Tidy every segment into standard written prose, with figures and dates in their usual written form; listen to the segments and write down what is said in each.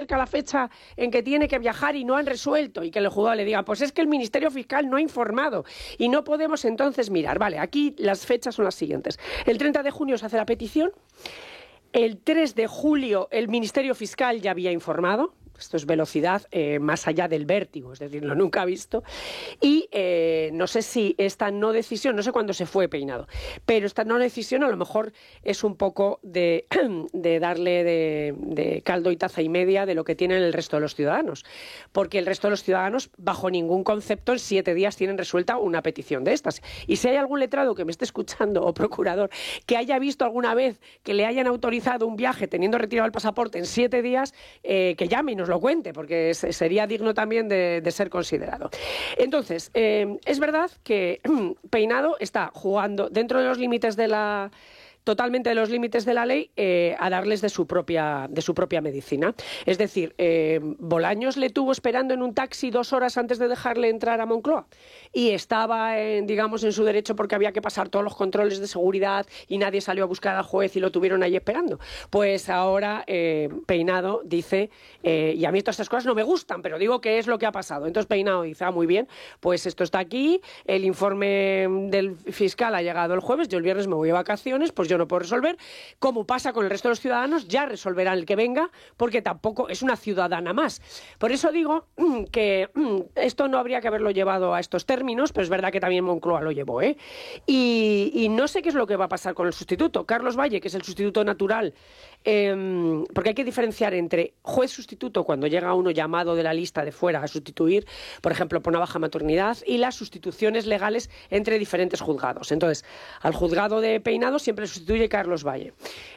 acerca la fecha en que tiene que viajar y no han resuelto, y que el juzgado le diga, pues es que el Ministerio Fiscal no ha informado y no podemos entonces mirar. Vale, aquí las fechas son las siguientes. El 30 de junio se hace la petición. El 3 de julio el Ministerio Fiscal ya había informado. Esto es velocidad más allá del vértigo, es decir, lo nunca visto. Y no sé si esta no decisión, no sé cuándo se fue Peinado, pero esta no decisión a lo mejor es un poco de darle de caldo y taza y media de lo que tienen el resto de los ciudadanos. Porque el resto de los ciudadanos, bajo ningún concepto, en 7 días tienen resuelta una petición de estas. Y si hay algún letrado que me esté escuchando o procurador que haya visto alguna vez que le hayan autorizado un viaje teniendo retirado el pasaporte en 7 días, que llame y nos lo cuente, porque sería digno también de ser considerado. Entonces, es verdad que Peinado está jugando dentro de los límites totalmente de los límites de la ley, a darles de su propia medicina. Es decir, Bolaños le tuvo esperando en un taxi 2 horas antes de dejarle entrar a Moncloa y estaba, digamos, en su derecho porque había que pasar todos los controles de seguridad y nadie salió a buscar al juez y lo tuvieron ahí esperando. Pues ahora Peinado dice, y a mí todas estas cosas no me gustan, pero digo que es lo que ha pasado. Entonces Peinado dice, muy bien, pues esto está aquí, el informe del fiscal ha llegado el jueves, yo el viernes me voy de vacaciones, pues yo no puedo resolver. Como pasa con el resto de los ciudadanos, ya resolverán el que venga, porque tampoco es una ciudadana más. Por eso digo que esto no habría que haberlo llevado a estos términos, pero es verdad que también Moncloa lo llevó, ¿eh? Y no sé qué es lo que va a pasar con el sustituto. Carlos Valle, que es el sustituto natural, porque hay que diferenciar entre juez sustituto cuando llega uno llamado de la lista de fuera a sustituir, por ejemplo, por una baja maternidad, y las sustituciones legales entre diferentes juzgados. Entonces, al juzgado de Peinado siempre sustituye Carlos Valle.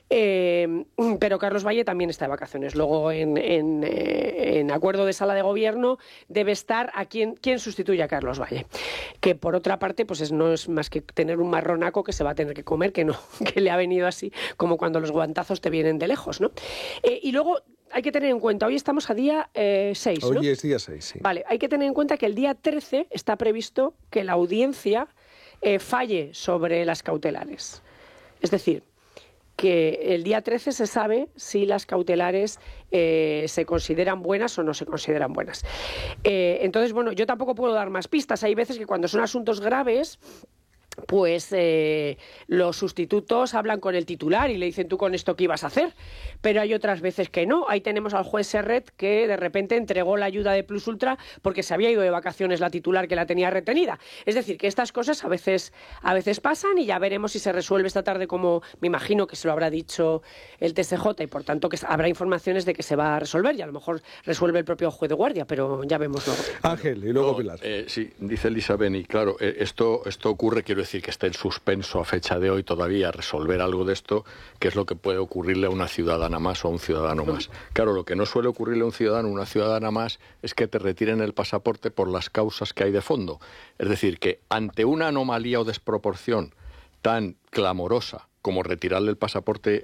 Pero Carlos Valle también está de vacaciones. Luego, en acuerdo de sala de gobierno, debe estar a quien sustituye a Carlos Valle. Que, por otra parte, pues no es más que tener un marronaco que se va a tener que comer, que le ha venido así, como cuando los guantazos te vienen de lejos, ¿no? Y luego hay que tener en cuenta, hoy estamos a día 6, ¿no? Hoy es día 6, sí. Vale, hay que tener en cuenta que el día 13 está previsto que la audiencia falle sobre las cautelares. Es decir, que el día 13 se sabe si las cautelares se consideran buenas o no se consideran buenas. Entonces, bueno, yo tampoco puedo dar más pistas. Hay veces que cuando son asuntos graves, pues los sustitutos hablan con el titular y le dicen, ¿tú con esto qué ibas a hacer? Pero hay otras veces que no. Ahí tenemos al juez Serret, que de repente entregó la ayuda de Plus Ultra porque se había ido de vacaciones la titular que la tenía retenida. Es decir, que estas cosas a veces pasan, y ya veremos si se resuelve esta tarde, como me imagino que se lo habrá dicho el TSJ, y por tanto que habrá informaciones de que se va a resolver, y a lo mejor resuelve el propio juez de guardia, pero ya vemos luego. Ángel, y luego Pilar. Sí, dice Elisa Beni, claro, esto ocurre, quiero decir, que está en suspenso a fecha de hoy todavía resolver algo de esto, que es lo que puede ocurrirle a una ciudadana más o a un ciudadano más. Claro, lo que no suele ocurrirle a un ciudadano o una ciudadana más es que te retiren el pasaporte por las causas que hay de fondo. Es decir, que ante una anomalía o desproporción tan clamorosa como retirarle el pasaporte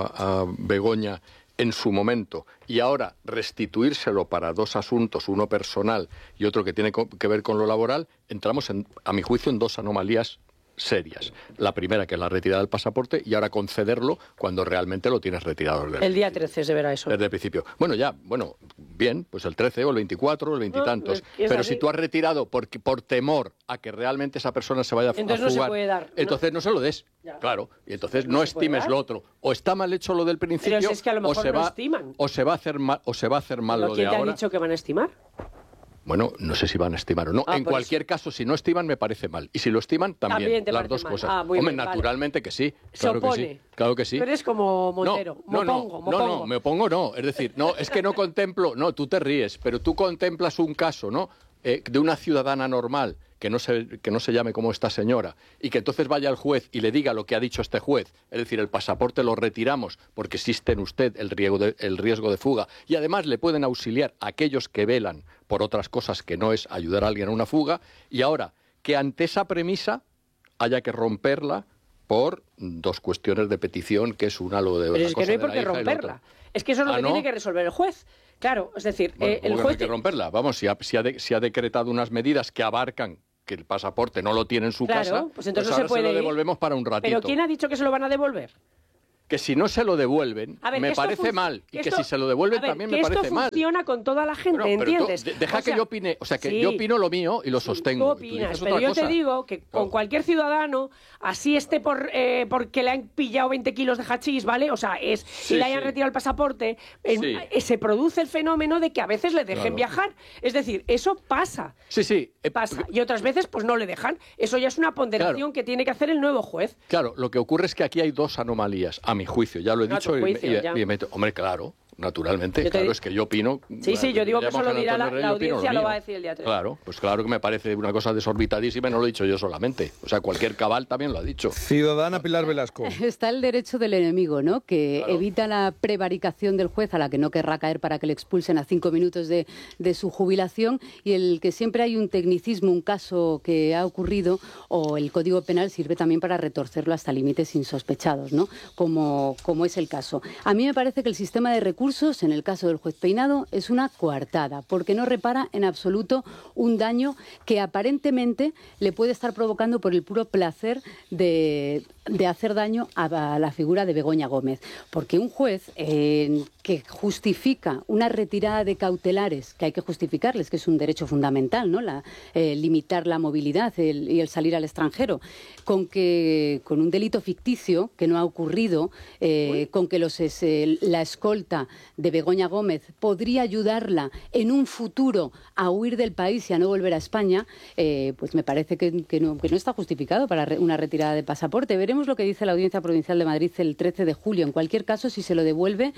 a Begoña en su momento, y ahora restituírselo para 2 asuntos, uno personal y otro que tiene que ver con lo laboral, entramos, a mi juicio, en 2 anomalías serias. La primera, que es la retirada del pasaporte, y ahora concederlo cuando realmente lo tienes retirado. El día 13 se verá eso. Desde el principio. Bueno, bien, pues el 13 o el 24 o el 20 y tantos. Pero si tú has retirado por temor a que realmente esa persona se vaya a fugar, no se puede dar, ¿no? Entonces no se lo des. Ya. Claro, y entonces no estimes lo otro. O está mal hecho lo del principio, pero si es que a lo mejor no estiman. O se va a hacer mal lo de ahora. ¿Quién te ha dicho que van a estimar? Bueno, no sé si van a estimar o no. En cualquier caso, si no estiman, me parece mal. Y si lo estiman, también las dos cosas. Hombre, naturalmente que sí. Claro que sí. Claro que sí. Pero eres como Montero. No, me opongo no. Es decir, no, es que no contemplo... No, tú te ríes, pero tú contemplas un caso, ¿no? De una ciudadana normal, que no se llame como esta señora, y que entonces vaya al juez y le diga lo que ha dicho este juez, es decir, el pasaporte lo retiramos porque existe en usted el riesgo de fuga, y además le pueden auxiliar aquellos que velan por otras cosas que no es ayudar a alguien a una fuga, y ahora que ante esa premisa haya que romperla por 2 cuestiones de petición, que es una lo de... Pero es que no hay por qué romperla. Es que eso es lo que tiene que resolver el juez. Claro, es decir, el juez... No hay que romperla. Vamos, si ha decretado unas medidas que abarcan que el pasaporte no lo tiene en su casa, pues entonces ahora no se puede lo devolvemos para un ratito. ¿Pero quién ha dicho que se lo van a devolver? que si no se lo devuelven, me parece mal. Y que si se lo devuelven también me parece mal. Esto funciona con toda la gente, ¿entiendes? Deja que yo opine, o sea, que yo opino lo mío y lo sostengo. Tú opinas, pero yo te digo que con cualquier ciudadano, así esté porque le han pillado 20 kilos de hachís, ¿vale? O sea, y le hayan retirado el pasaporte, se produce el fenómeno de que a veces le dejen viajar. Es decir, eso pasa. Pasa. Y otras veces, pues no le dejan. Eso ya es una ponderación que tiene que hacer el nuevo juez. Claro, lo que ocurre es que aquí hay dos anomalías, a mi juicio, ya lo he dicho y meto. Hombre, claro, naturalmente, es que yo opino... Sí, yo digo que eso lo dirá la audiencia, lo va a decir el día 3. Claro, pues claro que me parece una cosa desorbitadísima y no lo he dicho yo solamente. O sea, cualquier cabal también lo ha dicho. Ciudadana Pilar Velasco. Está el derecho del enemigo, ¿no? Que evita la prevaricación del juez, a la que no querrá caer para que le expulsen a 5 minutos de su jubilación, y el que siempre hay un tecnicismo, un caso que ha ocurrido, o el Código Penal sirve también para retorcerlo hasta límites insospechados, ¿no? Como es el caso. A mí me parece que el sistema de recursos, en el caso del juez Peinado, es una coartada, porque no repara en absoluto un daño que aparentemente le puede estar provocando por el puro placer de hacer daño a la figura de Begoña Gómez. Porque un juez que justifica una retirada de cautelares, que hay que justificarles, que es un derecho fundamental, ¿no? Limitar la movilidad y el salir al extranjero, con un delito ficticio que no ha ocurrido, con que la escolta de Begoña Gómez podría ayudarla en un futuro a huir del país y a no volver a España, pues me parece que no está justificado para una retirada de pasaporte. Veremos lo que dice la Audiencia Provincial de Madrid el 13 de julio. En cualquier caso, si se lo devuelve,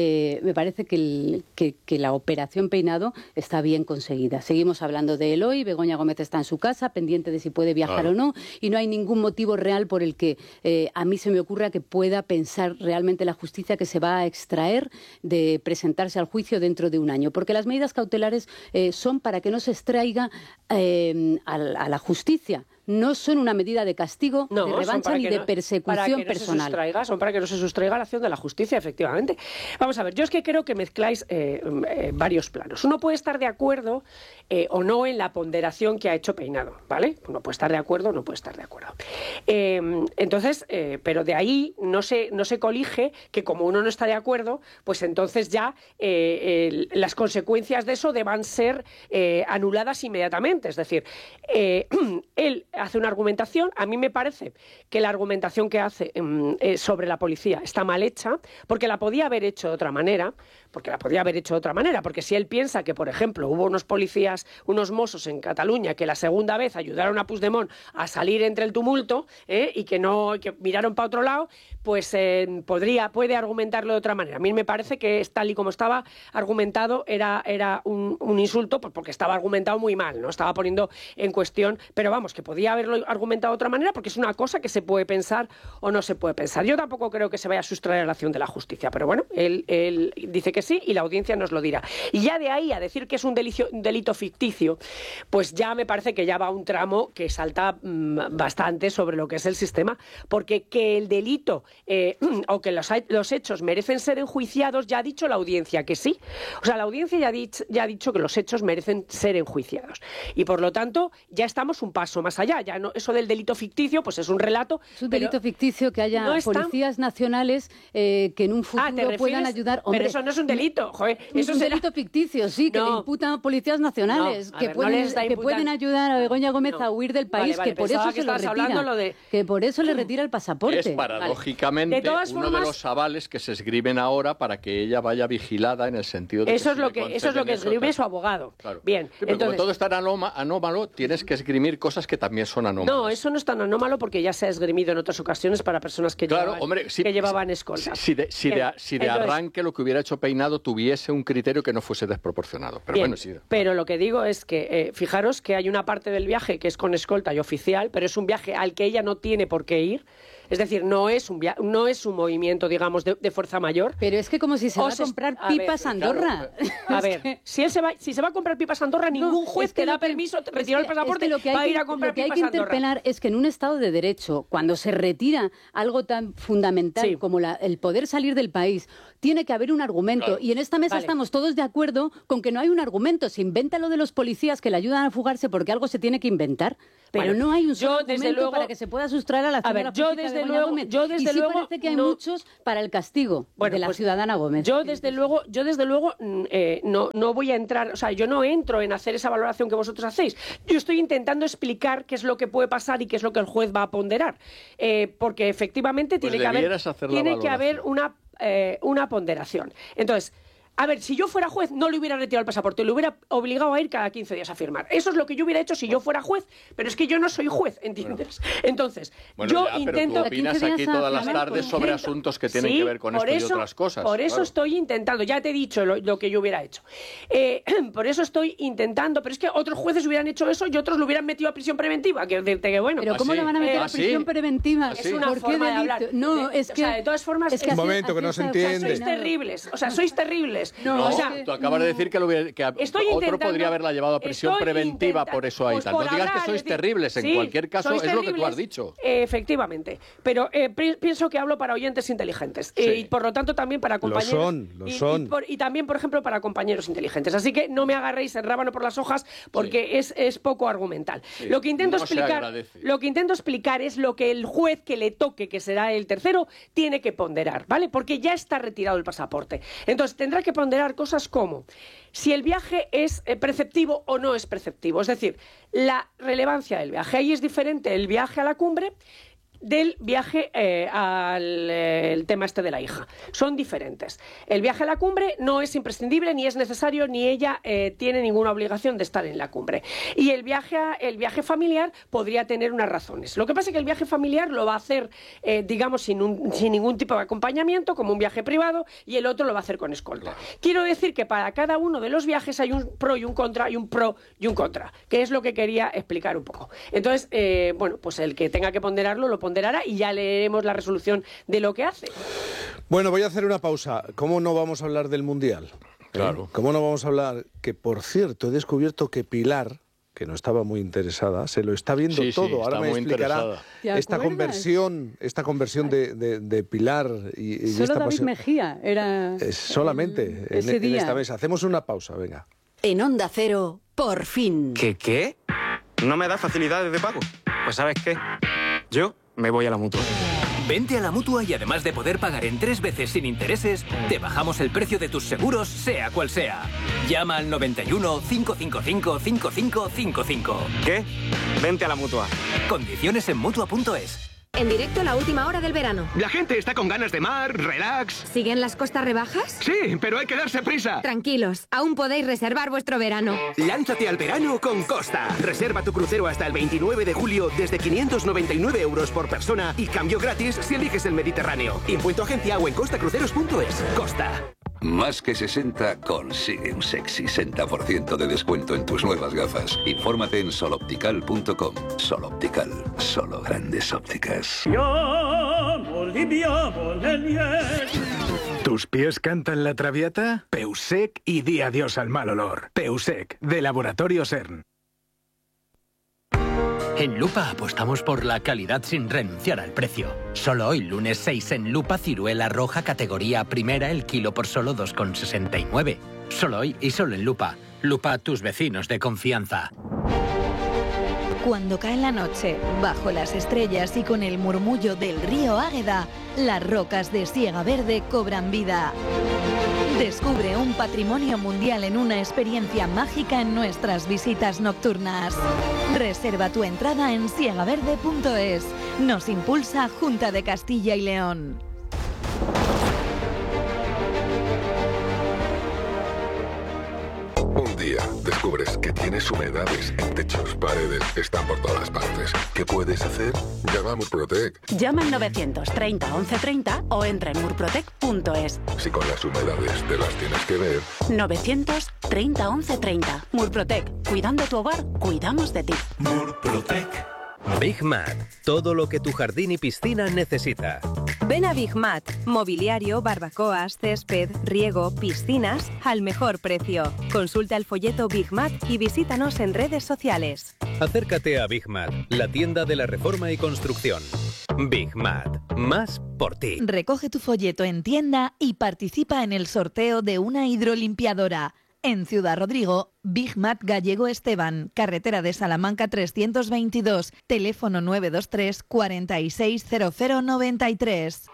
me parece que la operación Peinado está bien conseguida. Seguimos hablando de él hoy. Begoña Gómez está en su casa, pendiente de si puede viajar o no, y no hay ningún motivo real por el que a mí se me ocurra que pueda pensar realmente la justicia que se va a extraer de presentarse al juicio dentro de un año. Porque las medidas cautelares son para que no se extraiga a la justicia. No son una medida de castigo, de revancha ni de persecución personal. Son para que no se sustraiga la acción de la justicia, efectivamente. Vamos a ver, yo es que creo que mezcláis varios planos. Uno puede estar de acuerdo o no en la ponderación que ha hecho Peinado, ¿vale? Uno puede estar de acuerdo o no puede estar de acuerdo. Entonces, pero de ahí no se colige que como uno no está de acuerdo, pues entonces ya las consecuencias de eso deban ser anuladas inmediatamente. Es decir, él hace una argumentación, a mí me parece que la argumentación que hace sobre la policía está mal hecha, porque la podía haber hecho de otra manera, porque si él piensa que, por ejemplo, hubo unos policías, unos mossos en Cataluña que la segunda vez ayudaron a Puigdemont a salir entre el tumulto y que miraron para otro lado, pues puede argumentarlo de otra manera. A mí me parece que tal y como estaba argumentado era un insulto, pues porque estaba argumentado muy mal, no estaba poniendo en cuestión, pero vamos, que podía haberlo argumentado de otra manera, porque es una cosa que se puede pensar o no se puede pensar. Yo tampoco creo que se vaya a sustraer a la acción de la justicia, pero bueno, él dice que sí y la audiencia nos lo dirá. Y ya de ahí a decir que es un delito ficticio, pues ya me parece que ya va un tramo que salta bastante sobre lo que es el sistema, porque que el delito o que los hechos merecen ser enjuiciados, ya ha dicho la audiencia que sí. O sea, la audiencia ya ha dicho que los hechos merecen ser enjuiciados. Y por lo tanto, ya estamos un paso más allá. Ya no, eso del delito ficticio, pues es un relato. Es un delito ficticio que haya policías nacionales que en un futuro puedan ayudar. Hombre, pero eso no es un delito, joder. Es un delito ficticio, sí, que le imputan a policías nacionales que pueden ayudar a Begoña Gómez a huir del país, que por eso se lo retira. Que por eso le retira el pasaporte. Es paradójicamente uno de los avales que se esgrimen ahora para que ella vaya vigilada en el sentido de eso es lo que esgrime su abogado. Claro. Bien. Sí, pero como todo es tan anómalo, tienes que esgrimir cosas que también son anómalas. No, eso no es tan anómalo porque ya se ha esgrimido en otras ocasiones para personas que llevaban escoltas. Si de arranque lo que hubiera hecho Peinado tuviese un criterio que no fuese desproporcionado. Pero bien, bueno, sí. Pero lo que digo es que, fijaros que hay una parte del viaje que es con escolta y oficial, pero es un viaje al que ella no tiene por qué ir. Es decir, no es un movimiento, digamos, de fuerza mayor. Pero es que como si se va a comprar pipas a Andorra. Claro. A ver, si se va a comprar pipas a Andorra, ningún juez te da permiso, retirar el pasaporte, va a ir a comprar pipas a Andorra. Lo que hay que interpelar es que en un Estado de Derecho, cuando se retira algo tan fundamental como el poder salir del país, tiene que haber un argumento. Claro. Y en esta mesa estamos todos de acuerdo con que no hay un argumento. Se inventa lo de los policías que le ayudan a fugarse porque algo se tiene que inventar. Pero Bueno, no hay un solo yo, desde argumento luego, para que se pueda sustraer a la acción de la justicia de Begoña Gómez. desde y sí luego, parece que hay no, muchos para el castigo de la pues, ciudadana Gómez. Yo desde luego no voy a entrar, o sea, yo no entro en hacer esa valoración que vosotros hacéis. Yo estoy intentando explicar qué es lo que puede pasar y qué es lo que el juez va a ponderar, porque efectivamente Pues tiene que haber valoración. una ponderación. Entonces, a ver, si yo fuera juez, no le hubiera retirado el pasaporte, le hubiera obligado a ir cada 15 días a firmar. Eso es lo que yo hubiera hecho si yo fuera juez, pero es que yo no soy juez, ¿entiendes? Entonces, yo intento... Pero tú opinas aquí todas las tardes sobre asuntos que tienen que ver con esto y otras cosas. Por eso estoy intentando, ya te he dicho lo que yo hubiera hecho. Por eso estoy intentando, pero es que otros jueces hubieran hecho eso y otros lo hubieran metido a prisión preventiva, que bueno... Pero ¿cómo le van a meter a prisión preventiva? Es una forma de hablar. No, es que... O sea, de todas formas... Un momento, que no se entiende. Sois terribles, o sea, sois terribles. No, o sea, tú acabas de decir que otro podría haberla llevado a prisión preventiva por eso ahí tal. No digas que sois terribles, en cualquier caso es lo que tú has dicho. Efectivamente, pero pienso que hablo para oyentes inteligentes y por lo tanto también para compañeros. Lo son. Y también, por ejemplo, para compañeros inteligentes. Así que no me agarréis el rábano por las hojas porque es poco argumental. Sí. Lo que intento explicar es lo que el juez que le toque, que será el tercero, tiene que ponderar, ¿vale? Porque ya está retirado el pasaporte. Entonces tendrá que ponderar cosas como si el viaje es preceptivo o no es preceptivo. Es decir, la relevancia del viaje. Ahí es diferente el viaje a la cumbre del viaje al tema este de la hija. Son diferentes. El viaje a la cumbre no es imprescindible, ni es necesario, ni ella tiene ninguna obligación de estar en la cumbre. Y el viaje familiar podría tener unas razones. Lo que pasa es que el viaje familiar lo va a hacer, digamos, sin ningún tipo de acompañamiento, como un viaje privado, y el otro lo va a hacer con escolta. Quiero decir que para cada uno de los viajes hay un pro y un contra, y un pro y un contra, que es lo que quería explicar un poco. Entonces, bueno, pues el que tenga que ponderarlo, lo ponderará y ya leeremos la resolución de lo que hace. Bueno, voy a hacer una pausa. ¿Cómo no vamos a hablar del Mundial? Claro. ¿Cómo no vamos a hablar? Que, por cierto, he descubierto que Pilar, que no estaba muy interesada, se lo está viendo todo. Ahora me explicará esta conversión de Pilar y solo esta David Mejía era solamente ese día. en esta mesa. Hacemos una pausa, venga. En Onda Cero, por fin. ¿Qué? ¿No me da facilidades de pago? Pues ¿sabes qué? Yo me voy a la Mutua. Vente a la Mutua y además de poder pagar en 3 veces sin intereses, te bajamos el precio de tus seguros, sea cual sea. Llama al 91 555 5555. ¿Qué? Vente a la Mutua. Condiciones en Mutua.es. En directo la última hora del verano. La gente está con ganas de mar, relax. ¿Siguen las costas rebajas? Sí, pero hay que darse prisa. Tranquilos, aún podéis reservar vuestro verano. Lánzate al verano con Costa. Reserva tu crucero hasta el 29 de julio desde 599 € por persona y cambio gratis si eliges el Mediterráneo. Impuesto agencia o en costacruceros.es. Costa. Más que 60 consigue un sexy 60% de descuento en tus nuevas gafas. Infórmate en soloptical.com. Soloptical, solo grandes ópticas. ¿Tus pies cantan la Traviata? Peusec y di adiós al mal olor. Peusec, de Laboratorio CERN. En Lupa apostamos por la calidad sin renunciar al precio. Solo hoy, lunes 6, en Lupa, ciruela roja categoría primera, el kilo por solo 2,69. Solo hoy y solo en Lupa. Lupa, tus vecinos de confianza. Cuando cae la noche, bajo las estrellas y con el murmullo del río Águeda, las rocas de Siega Verde cobran vida. Descubre un patrimonio mundial en una experiencia mágica en nuestras visitas nocturnas. Reserva tu entrada en siegaverde.es. Nos impulsa Junta de Castilla y León. Un día descubres que tienes humedades en techos, paredes, están por todas partes. ¿Qué puedes hacer? Llama a Murprotec. Llama al 930 1130 o entra en murprotec.es. Si con las humedades te las tienes que ver. 930 1130. Murprotec. Cuidando tu hogar, cuidamos de ti. Murprotec. Big Mat. Todo lo que tu jardín y piscina necesita. Ven a Big Mat. Mobiliario, barbacoas, césped, riego, piscinas al mejor precio. Consulta el folleto Big Mat y visítanos en redes sociales. Acércate a Big Mat, la tienda de la reforma y construcción. Big Mat. Más por ti. Recoge tu folleto en tienda y participa en el sorteo de una hidrolimpiadora. En Ciudad Rodrigo, Big Mat Gallego Esteban, carretera de Salamanca 322, teléfono 923 460093.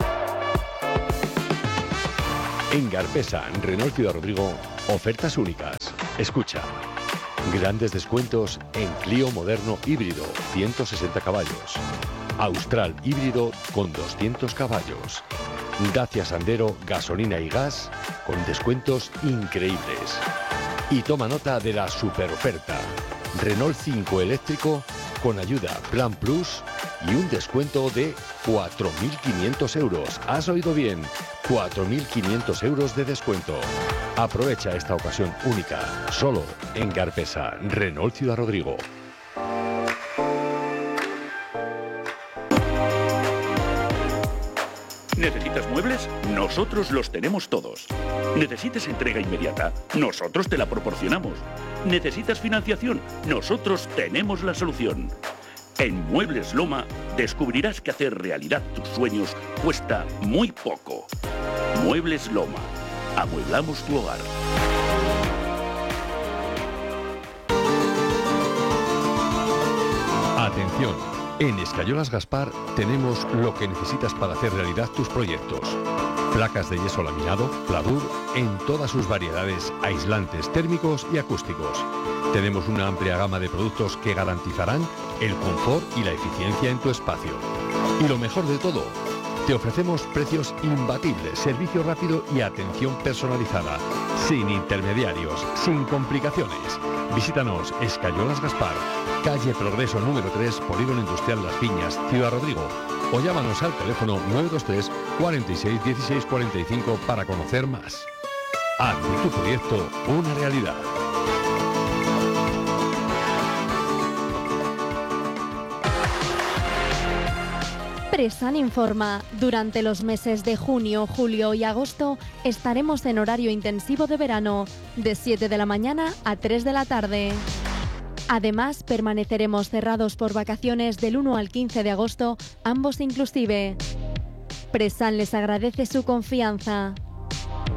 En Garpesa, Renault Ciudad Rodrigo, ofertas únicas. Escucha. Grandes descuentos en Clio moderno híbrido, 160 caballos. Austral híbrido con 200 caballos. Dacia Sandero, gasolina y gas, con descuentos increíbles. Y toma nota de la superoferta. Renault 5 eléctrico con ayuda Plan Plus y un descuento de 4.500 euros. ¿Has oído bien? 4.500 euros de descuento. Aprovecha esta ocasión única, solo en Garpesa, Renault Ciudad Rodrigo. ¿Necesitas muebles? Nosotros los tenemos todos. ¿Necesitas entrega inmediata? Nosotros te la proporcionamos. ¿Necesitas financiación? Nosotros tenemos la solución. En Muebles Loma descubrirás que hacer realidad tus sueños cuesta muy poco. Muebles Loma. Amueblamos tu hogar. Atención, en Escayolas Gaspar tenemos lo que necesitas para hacer realidad tus proyectos. Placas de yeso laminado, Pladur, en todas sus variedades, aislantes térmicos y acústicos. Tenemos una amplia gama de productos que garantizarán el confort y la eficiencia en tu espacio. Y lo mejor de todo, te ofrecemos precios imbatibles, servicio rápido y atención personalizada, sin intermediarios, sin complicaciones. Visítanos, Escayolas Gaspar, calle Progreso número 3, Polígono Industrial Las Piñas, Ciudad Rodrigo. O llámanos al teléfono 923 46 16 45 para conocer más. Haz de tu proyecto una realidad. Presan informa. Durante los meses de junio, julio y agosto estaremos en horario intensivo de verano, de 7 de la mañana a 3 de la tarde. Además, permaneceremos cerrados por vacaciones del 1 al 15 de agosto, ambos inclusive. Presan les agradece su confianza.